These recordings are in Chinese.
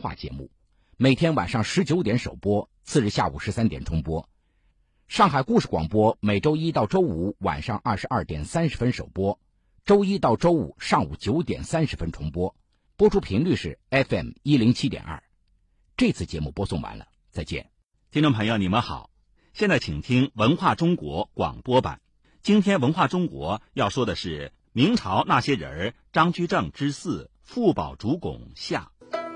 话节目，每天晚上19点首播，次日下午13点重播。上海故事广播每周一到周五晚上22点30分首播，周一到周五上午9点30分重播，播出频率是 FM 107.2。这次节目播送完了，再见。 听众朋友你们好，现在请听文化中国广播版。今天文化中国要说的是明朝那些人张居正之4傅宝烛拱下。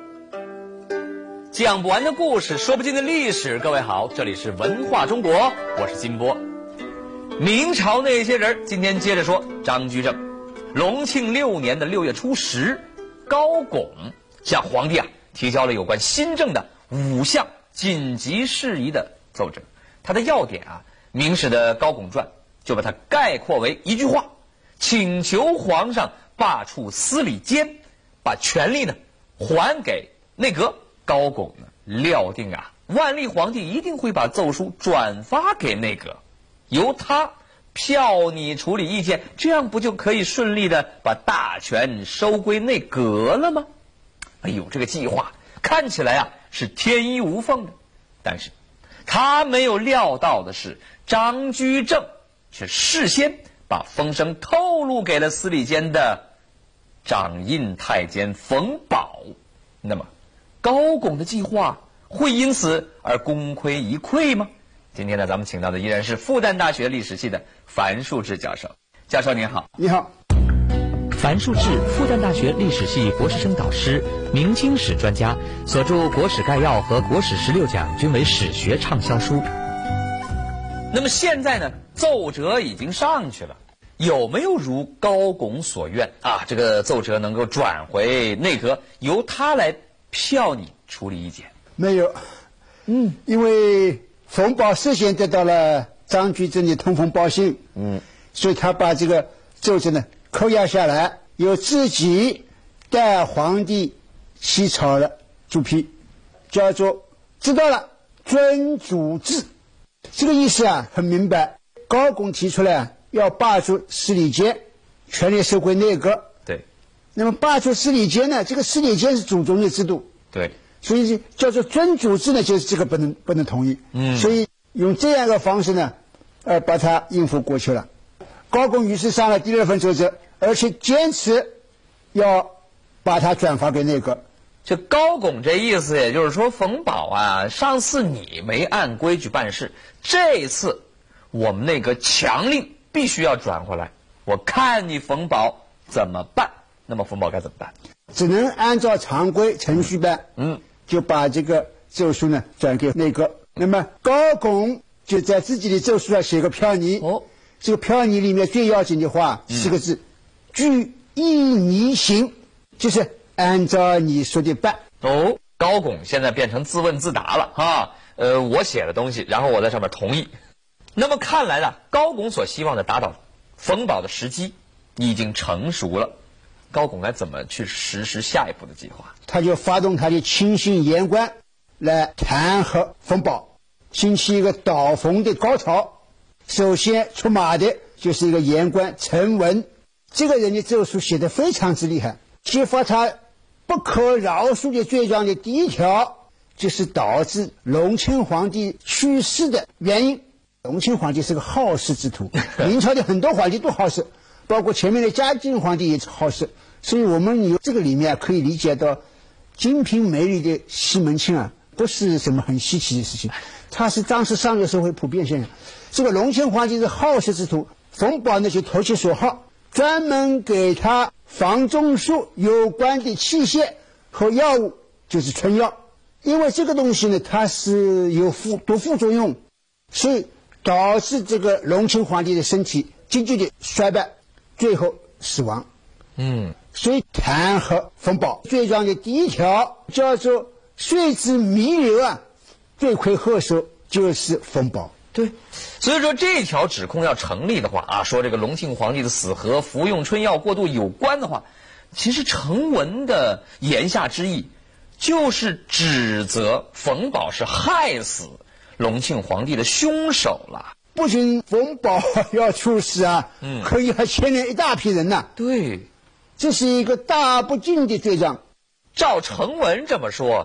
讲不完的故事，说不尽的历史。各位好，这里是文化中国，我是金波。明朝那些人，今天接着说张居正。隆庆6年的6月初10，高拱向皇帝提交了有关新政的5项紧急事宜的奏折。他的要点明史的《高拱传》就把它概括为一句话：请求皇上罢黜司礼监，把权力还给内阁。高拱料定万历皇帝一定会把奏书转发给内阁，由他票拟处理意见，这样不就可以顺利的把大权收归内阁了吗？哎呦，这个计划看起来是天衣无缝的，但是他没有料到的是，张居正却事先把风声透露给了司礼监的掌印太监冯保。那么高拱的计划会因此而功亏一篑吗？今天咱们请到的依然是复旦大学历史系的樊树志教授。教授您好。 你好。 樊树志，复旦大学历史系博士生导师，明清史专家，所著《国史概要》和《国史16讲》均为史学畅销书。 那么现在奏折已经上去了，有没有如高拱所愿这个奏折能够转回内阁，由他来票拟处理意见？ 没有。因为冯保事先得到了张居正的通风报信，所以他把这个奏折扣押下来，由自己带皇帝起草了主批，叫做知道了，遵主制。这个意思很明白，高拱提出来要罢黜司礼监，权力收归内阁。 对。 那么罢黜司礼监这个司礼监是祖宗的制度。 对。 所以叫做遵主制就是这个不能同意。所以用这样一个方式把它应付过去了。高拱于是上了第2份奏折，而且坚持要把它转发给内阁。 这高拱这意思也就是说，冯保上次你没按规矩办事，这一次我们内阁强令必须要转回来，我看你冯保怎么办。那么冯保该怎么办？ 只能按照常规程序办。就把这个奏书转给内阁。那么高拱就在自己的奏书上写个票拟。这个票拟里面最要紧的话4个字：据依你行，就是按照你说的办。 高拱现在变成自问自答了我写的东西，然后我在上面同意。那么看来高拱所希望的打倒冯保的时机已经成熟了。高拱该怎么去实施下一步的计划？ 他就发动他的亲信言官来弹劾冯保，兴起一个倒冯的高潮。首先出马的就是一个言官陈文，这个人的奏书写得非常之厉害。揭发他不可饶恕的罪状的第1条就是导致隆庆皇帝去世的原因。隆庆皇帝是个好事之徒，明朝的很多皇帝都好事，包括前面的嘉靖皇帝也是好事。所以我们这个里面可以理解到，金瓶梅里的西门庆不是什么很稀奇的事情，他是当时上流社会普遍现象。这个隆庆皇帝是好事之徒，冯保就投其所好，专门给他房中术有关的器械和药物，就是春药。因为这个东西它是有毒副作用，所以导致这个隆庆皇帝的身体急剧的衰败，最后死亡。所以弹劾冯保罪状的第1条叫做岁之弥留罪魁祸首就是冯保。 对，所以说这条指控要成立的话说这个隆庆皇帝的死和服用春药过度有关的话，其实陈文的言下之意就是指责冯保是害死隆庆皇帝的凶手了。 不仅冯保要处死可以还牵连一大批人对， 这是一个大不敬的罪状。 照陈文这么说，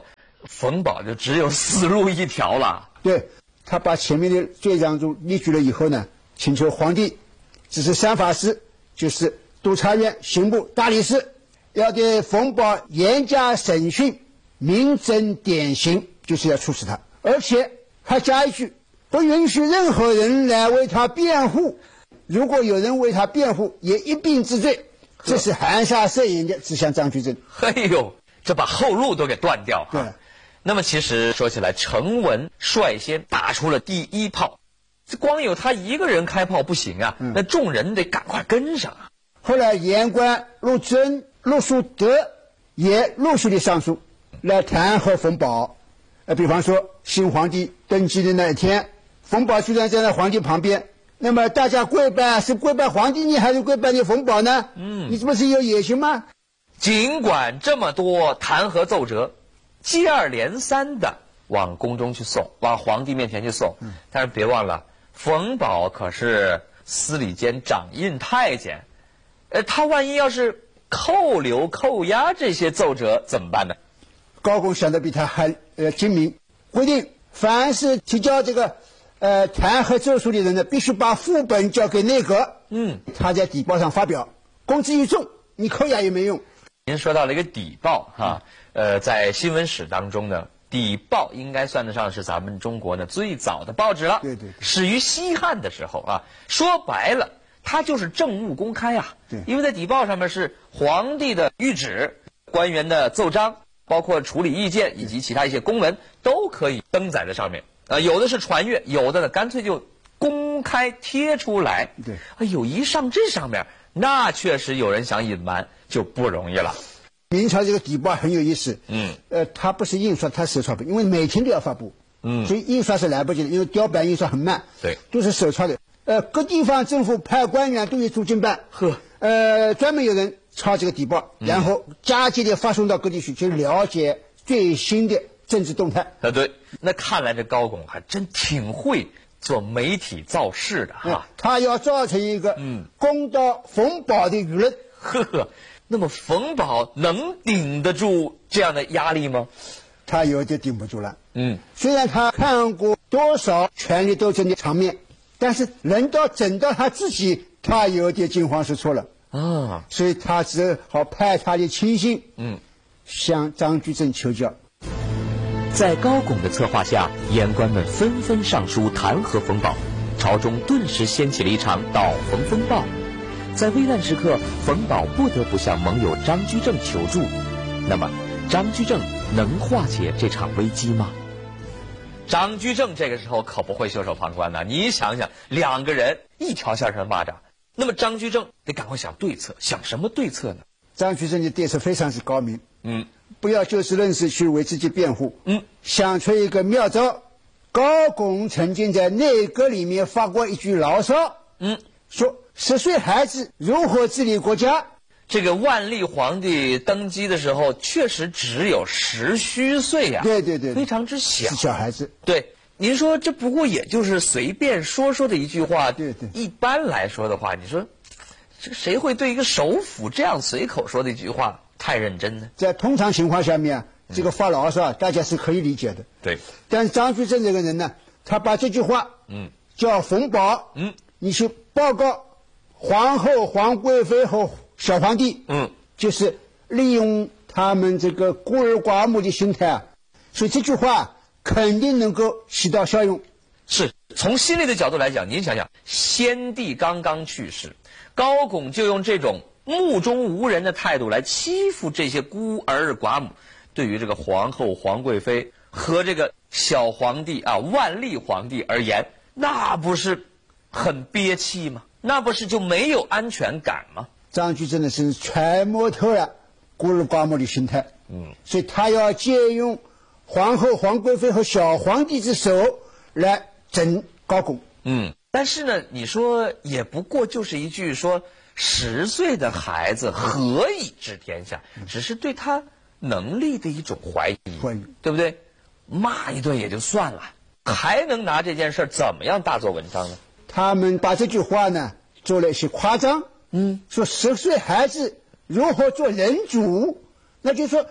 冯保就只有死路一条了。 对，他把前面的罪章中列举了以后呢，请求皇帝指示三法师，就是督察院、刑部、大理寺，要对冯保严加审讯，明正典刑，就是要处死他。而且还加一句，不允许任何人来为他辩护，如果有人为他辩护，也一并治罪。这是含沙射影的指向张居正。 嘿呦，这把后路都给断掉。 对。 那么其实说起来，程文率先打出了第一炮，这光有他一个人开炮不行啊，那众人得赶快跟上啊。 后来言官陆贞、陆树德也陆续的上书来弹劾冯保。比方说新皇帝登基的那一天，冯保居然站在皇帝旁边，那么大家跪拜，是跪拜皇帝呢，还是跪拜你冯保呢？你这不是有野心吗？ 尽管这么多弹劾奏折接二连三的往宫中去送，往皇帝面前去送，但是别忘了，冯保可是司礼监掌印太监，他万一要是扣留扣押这些奏折怎么办呢？ 高拱想的比他还精明，规定凡是提交这个弹劾奏书的人呢，必须把副本交给内阁。他在底报上发表，公之于众，你扣押也没用。 您说到了一个底报哈，在新闻史当中呢，底报应该算得上是咱们中国呢最早的报纸了。 对对， 始于西汉的时候啊，说白了，它就是政务公开啊。 对， 因为在底报上面是皇帝的谕旨、官员的奏章，包括处理意见以及其他一些公文都可以登载在上面。有的是传阅，有的呢干脆就公开贴出来。 对， 哎呦，一上这上面，那确实有人想隐瞒就不容易了。 明朝这个底报很有意思。它不是印刷，它手抄本，因为每天都要发布。所以印刷是来不及的，因为雕版印刷很慢。 对， 都是手抄的。各地方政府派官员都有驻京办，专门有人抄这个底报，然后加急的发送到各地去了解最新的政治动态。 对，那看来这高拱还真挺会做媒体造势的哈。 他要造成一个攻到冯保的舆论。 那么冯保能顶得住这样的压力吗？ 他有点顶不住了。虽然他看过多少权力斗争的场面，但是轮到整到他自己，他有点惊慌失措了啊。所以他只好派他的亲信向张居正求教。 在高拱的策划下，言官们纷纷上书弹劾冯保，朝中顿时掀起了一场倒冯风暴。在危难时刻，冯保不得不向盟友张居正求助。那么，张居正能化解这场危机吗？ 张居正这个时候可不会袖手旁观的。你想想，两个人一条线上蚂蚱，那么张居正得赶快想对策，想什么对策呢？ 张居正的对策非常之高明。不要就事论事去为自己辩护。想出一个妙招。高拱曾经在内阁里面发过一句牢骚。说10岁孩子如何治理国家？ 这个万历皇帝登基的时候，确实只有10虚岁呀。 对， 非常之小， 是小孩子。 对，您说这不过也就是随便说的一句话。 对。 一般来说的话，你说这个谁会对一个首辅这样随口说的一句话太认真呢？ 在通常情况下面，这个发牢骚大家是可以理解的。 对。 但是张居正这个人呢，他把这句话叫冯保你去报告皇后、皇贵妃和小皇帝，就是利用他们这个孤儿寡母的心态啊，所以这句话肯定能够起到效用。 是从心理的角度来讲，您想想，先帝刚刚去世，高拱就用这种目中无人的态度来欺负这些孤儿寡母，对于这个皇后、皇贵妃和这个小皇帝啊，万历皇帝而言，那不是很憋气吗？那不是就没有安全感吗？ 张居正的是揣摩透了孤儿寡母的心态，所以他要借用皇后、皇贵妃和小皇帝之手来整高拱。 但是呢，你说也不过就是一句说10岁的孩子何以治天下，只是对他能力的一种怀疑，对不对？骂一顿也就算了，还能拿这件事怎么样大做文章呢？ 他们把这句话呢做了一些夸张，说10岁孩子如何做人主，那就是说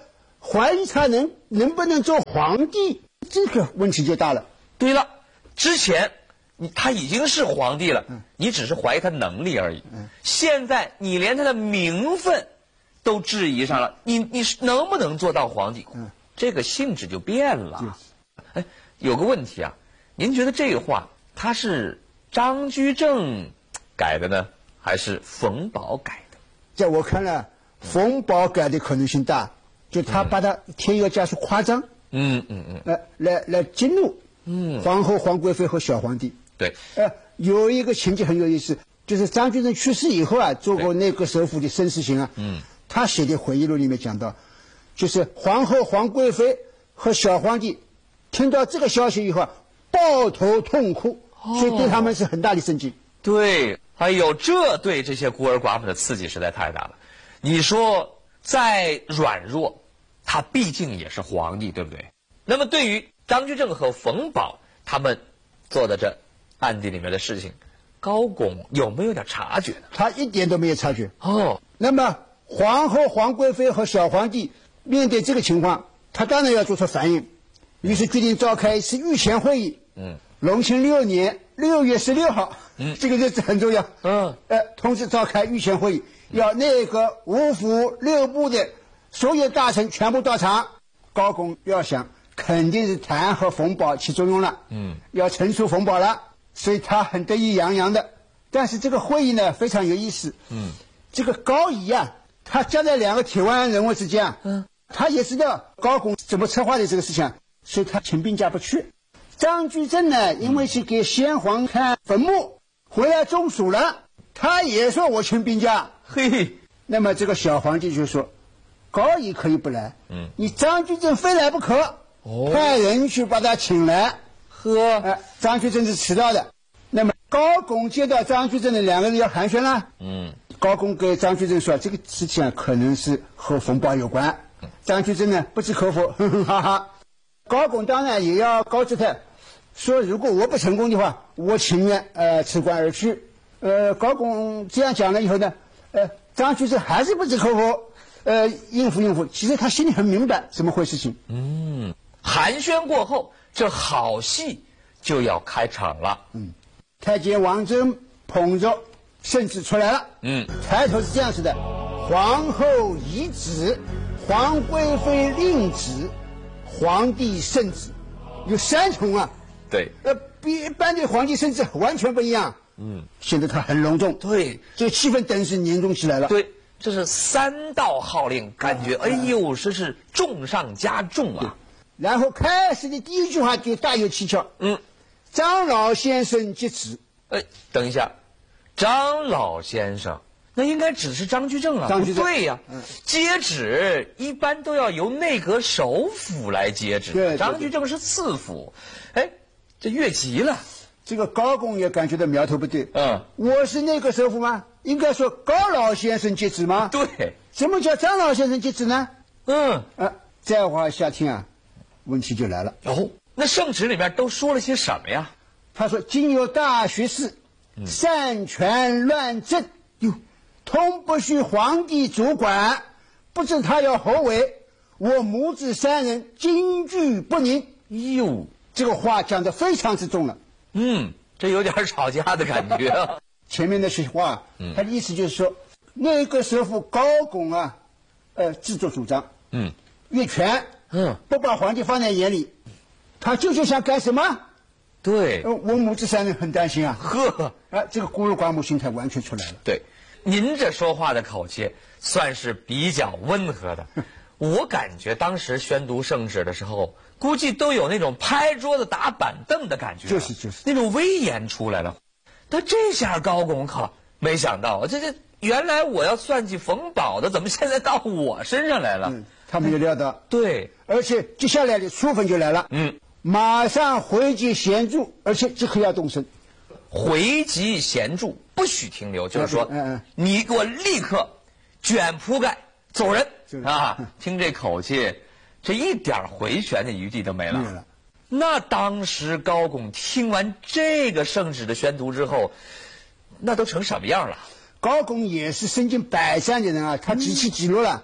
怀疑他能不能做皇帝，这个问题就大了。 对了，之前他已经是皇帝了，你只是怀疑他能力而已。现在你连他的名分都质疑上了，你能不能做到皇帝？这个性质就变了。哎，有个问题啊，您觉得这个话他是张居正改的呢，还是冯保改的？ 在我看来，冯保改的可能性大，就他把它添一个加速夸张，来激怒皇后、皇贵妃和小皇帝。 对， 有一个情节很有意思，就是张居正去世以后啊，做过内阁首辅的申时行啊，他写的回忆录里面讲到，就是皇后、皇贵妃和小皇帝听到这个消息以后啊，抱头痛哭，所以对他们是很大的震惊。 对，哎呦，这对这些孤儿寡母的刺激实在太大了。你说再软弱，他毕竟也是皇帝，对不对？那么对于张居正和冯保他们做的这暗地里面的事情，高拱有没有点察觉呢？ 他一点都没有察觉。 那么皇后、皇贵妃和小皇帝面对这个情况，他当然要做出反应，于是决定召开一次御前会议。隆庆6年6月16号，这个日子很重要。通知召开御前会议，要内阁5府6部的所有大臣全部到场。高拱要想，肯定是弹劾冯保起作用了，要惩处冯保了，所以他很得意洋洋的。但是这个会议呢非常有意思，这个高仪啊，他夹在两个铁腕人物之间啊，他也知道高拱怎么策划的这个事情，所以他请病假不去。张居正呢，因为去给先皇看坟墓，回来中暑了，他也说我请病假。那么这个小皇帝就说，高仪可以不来，你张居正非来不可，派人去把他请来。张居正是迟到的。那么高拱接到张居正的两个人要寒暄了。高拱给张居正说，这个事情可能是和冯保有关。张居正呢不置可否，哈哈。高拱当然也要告知他，说如果我不成功的话，我情愿辞官而去。高拱这样讲了以后呢，张居正还是不置可否，应付。其实他心里很明白怎么回事情。 寒暄过后，这好戏就要开场了。 太监王真捧着圣旨出来了。抬头是这样子的：皇后遗旨，皇贵妃令旨，皇帝圣旨，有3重啊。 对， 比一般的皇帝圣旨完全不一样。显得他很隆重。 对， 这个气氛等于是凝重起来了。 对，这是3道号令，感觉哎呦，这是重上加重啊。 然后开始的第一句话就大有蹊跷。张老先生接旨。 等一下，张老先生，那应该只是张居正啊。 张居正对呀，接旨一般都要由内阁首辅来接旨。 对， 张居正是次辅。这越级了。 这个高拱也感觉到苗头不对。我是内阁首辅吗？应该说高老先生接旨吗？ 对。 什么叫张老先生接旨呢？再往下听啊，问题就来了。 那圣旨里面都说了些什么呀？ 他说：“今有大学士，擅权乱政，通不许皇帝主管，不知他要何为？我母子3人惊惧不宁。”这个话讲得非常之重了。 这有点吵架的感觉啊。 前面那些话，他的意思就是说，内阁首辅高拱啊，自作主张，越权，不把皇帝放在眼里，他究竟想干什么？ 对， 我母子3人很担心啊。这个孤儿寡母心态完全出来了。 对，您这说话的口气算是比较温和的。我感觉当时宣读圣旨的时候，估计都有那种拍桌子打板凳的感觉， 就是那种威严出来了。但这下高拱可没想到，这原来我要算计冯保的，怎么现在到我身上来了？ 他没有料到。 对， 而且接下来的处分就来了。马上回击贤助，而且即刻要动身。 回击贤助，不许停留，就是说，你给我立刻卷铺盖走人啊！听这口气，这一点回旋的余地都没了。那当时高拱听完这个圣旨的宣读之后，那都成什么样了？ 高拱也是身经百战的人啊，他极其急怒了。 对，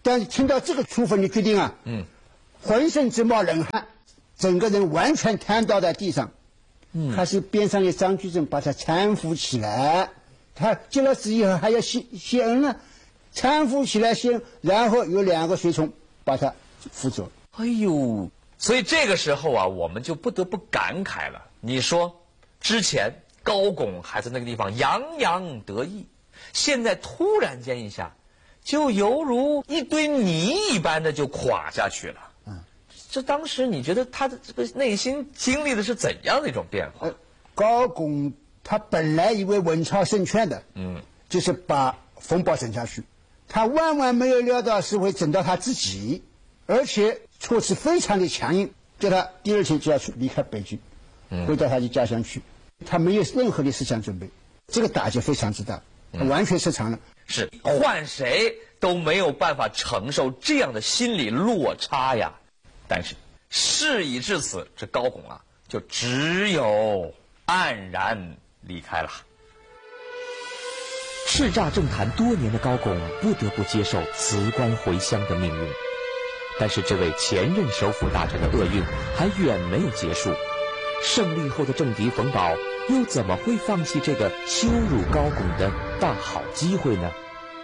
但是听到这个处分的决定啊，浑身直冒冷汗，整个人完全瘫倒在地上。还是边上的张居正把他搀扶起来，他接了旨以后还要谢恩呢，搀扶起来谢恩，然后有2个随从把他扶走。 哎呦，所以这个时候啊，我们就不得不感慨了。你说，之前高拱还在那个地方洋洋得意，现在突然间一下，就犹如一堆泥一般的就垮下去了。这当时你觉得他的这个内心经历的是怎样的一种变化？ 高拱他本来以为稳操胜券的，就是把冯保整下去，他万万没有料到是会整到他自己，而且措辞非常的强硬，叫他第2天就要离开北京，回到他的家乡去，他没有任何的思想准备，这个打击非常之大，他完全失常了。 是换谁都没有办法承受这样的心理落差呀。但是事已至此，这高拱啊，就只有黯然离开了。 叱咤政坛多年的高拱不得不接受辞官回乡的命运，但是这位前任首辅大臣的厄运还远没有结束。胜利后的政敌冯保又怎么会放弃这个羞辱高拱的大好机会呢？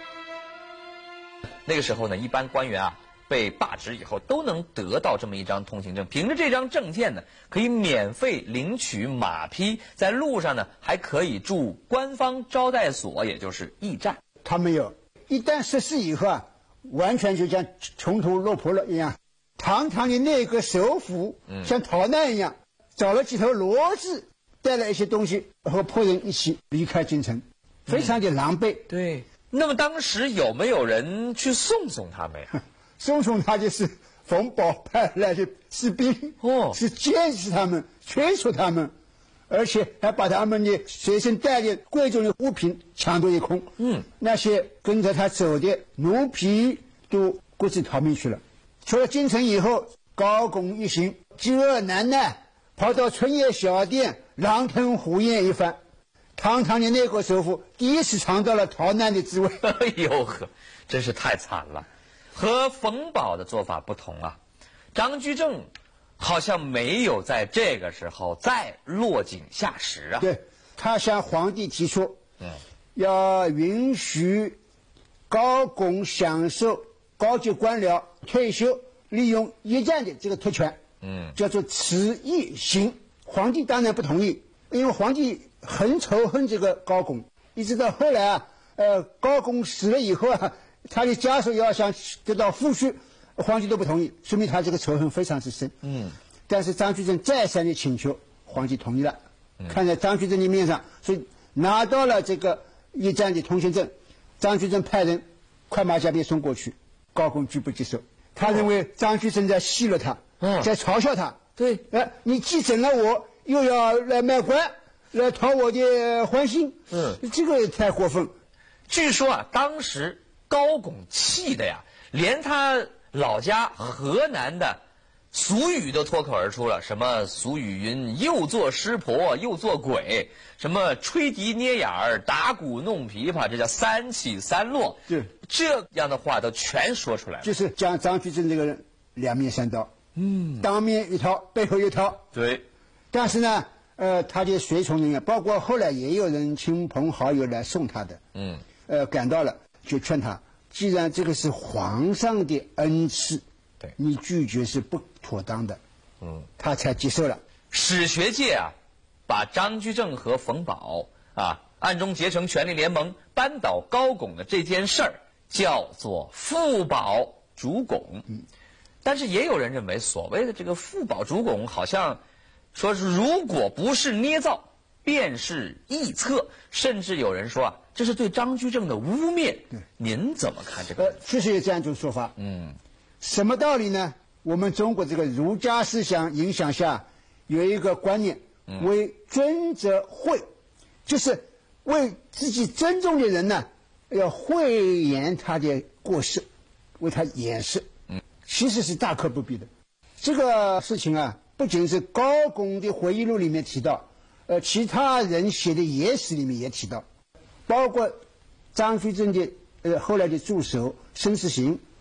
那个时候呢，一般官员啊被罢职以后都能得到这么一张通行证，凭着这张证件呢，可以免费领取马匹，在路上呢还可以住官方招待所，也就是驿站。 他没有，一旦实施以后啊，完全就像穷途落魄了一样。堂堂的内阁首辅像逃难一样，找了几头骡子，带了一些东西和仆人一起离开京城，非常的狼狈。 对，那么当时有没有人去送他们呀？ 送他就是冯保派来的士兵，是监视他们、劝说他们，而且还把他们的随身带的贵重的物品抢夺一空。那些跟着他走的奴婢都各自逃命去了。出了京城以后，高拱一行饥饿难耐，跑到春夜小店狼吞虎咽一番。堂堂的内阁首辅第一次尝到了逃难的滋味。 哎呦呵，真是太惨了。和冯保的做法不同啊，张居正好像没有在这个时候再落井下石啊。 对，他向皇帝提出，要允许高拱享受高级官僚退休利用驿站的这个特权，叫做辞驿行。皇帝当然不同意，因为皇帝很仇恨这个高拱，一直到后来啊，高拱死了以后啊，他的家属要想得到抚恤，皇帝都不同意，说明他这个仇恨非常之深。但是张居正再三的请求，皇帝同意了。看在张居正的面上，所以拿到了这个驿站的通行证。张居正派人快马加鞭送过去，高拱拒不接受。他认为张居正在戏了他，在嘲笑他。对，你既整了我，又要来卖官，来讨我的欢心。这个也太过分。 据说啊，当时高拱气的呀，连他老家河南的俗语都脱口而出了，什么俗语云又做师婆又做鬼，什么吹笛捏眼儿打鼓弄琵琶，这叫三起三落。 对， 这样的话都全说出来了， 就是讲张居正这个人两面三刀，当面一套背后一套。 对， 但是呢他的随从人员包括后来也有人亲朋好友来送他的，赶到了就劝他，既然这个是皇上的恩赐， 对， 你拒绝是不妥当的，他才接受了。 史学界啊，把张居正和冯保啊暗中结成权力联盟扳倒高拱的这件事儿叫做副保主拱。但是也有人认为，所谓的这个副保主拱，好像说是如果不是捏造，便是臆测，甚至有人说啊，这是对张居正的污蔑。您怎么看这个？ 确实有这样一种说法。什么道理呢？我们中国这个儒家思想影响下，有一个观念，为尊则讳，就是为自己尊重的人呢，要讳言他的过失，为他掩饰。其实是大可不必的。这个事情啊，不仅是高拱的回忆录里面提到，其他人写的野史里面也提到，包括张居正的后来的助手申世行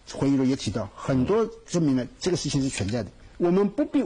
会议中也提到，很多证明了这个事情是存在的。我们不必